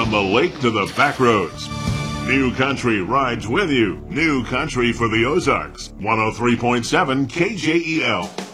From the lake to the back roads, New Country rides with you. New Country for the Ozarks. 103.7 KJEL.